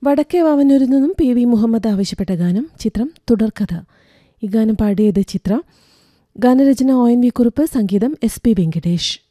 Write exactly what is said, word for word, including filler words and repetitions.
വടക്കേ വാവന്നൂരിൽ നിന്നും P V Muhammad ആവശ്യപ്പെട്ട ഗാനം. ചിത്രം തുടർക്കഥ. ഈ ഗാനം പാടിയത് ചിത്ര. ഗാനരചന ഒ എൻ വി കുറുപ്പ്, സംഗീതം എസ് പി വെങ്കടേഷ്.